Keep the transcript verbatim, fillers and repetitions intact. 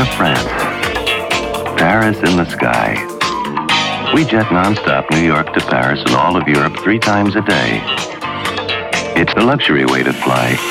Air France. Paris in the sky. We jet nonstop New York to Paris and all of Europe three times a day. It's the luxury way to fly.